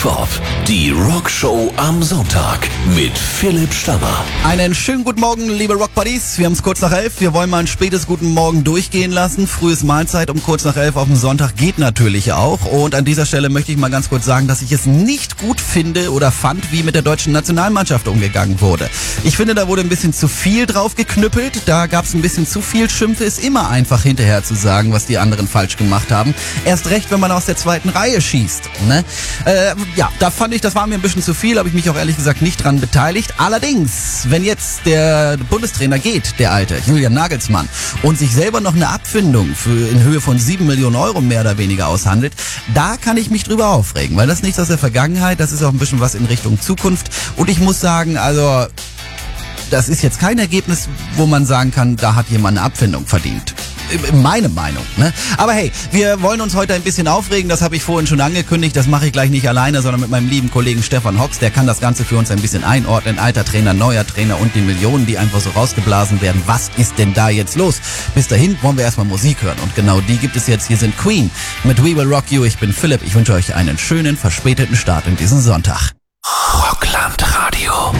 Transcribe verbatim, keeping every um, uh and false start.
Top, die Rockshow am Sonntag mit Philipp Stammer. Einen schönen guten Morgen, liebe Rockbuddies. Wir haben es kurz nach elf. Wir wollen mal ein spätes Guten Morgen durchgehen lassen. Frühes Mahlzeit um kurz nach elf auf dem Sonntag geht natürlich auch. Und an dieser Stelle möchte ich mal ganz kurz sagen, dass ich es nicht gut finde oder fand, wie mit der deutschen Nationalmannschaft umgegangen wurde. Ich finde, da wurde ein bisschen zu viel drauf geknüppelt. Da gab es ein bisschen zu viel Schimpfe. Ist immer einfach hinterher zu sagen, was die anderen falsch gemacht haben. Erst recht, wenn man aus der zweiten Reihe schießt. Ne? Äh, Ja, da fand ich, das war mir ein bisschen zu viel, habe ich mich auch ehrlich gesagt nicht dran beteiligt. Allerdings, wenn jetzt der Bundestrainer geht, der alte, Julian Nagelsmann, und sich selber noch eine Abfindung für in Höhe von sieben Millionen Euro mehr oder weniger aushandelt, da kann ich mich drüber aufregen, weil das ist nichts aus der Vergangenheit, das ist auch ein bisschen was in Richtung Zukunft. Und ich muss sagen, also, das ist jetzt kein Ergebnis, wo man sagen kann, da hat jemand eine Abfindung verdient. Meine Meinung, ne? Aber hey, wir wollen uns heute ein bisschen aufregen, das habe ich vorhin schon angekündigt, das mache ich gleich nicht alleine, sondern mit meinem lieben Kollegen Stefan Hocks, der kann das Ganze für uns ein bisschen einordnen, alter Trainer, neuer Trainer und die Millionen, die einfach so rausgeblasen werden. Was ist denn da jetzt los? Bis dahin wollen wir erstmal Musik hören und genau die gibt es jetzt. Hier sind Queen mit We Will Rock You. Ich bin Philipp, ich wünsche euch einen schönen, verspäteten Start in diesen Sonntag.